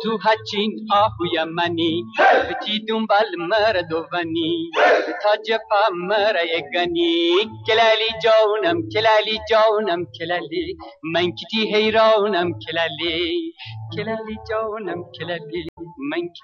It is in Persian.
تو هچین آهوی منی بتی دنبال مردوانی تا جفا مرایگانی کلالی جانم کلالی من کتی حیرانم کلالی جانم کلالی من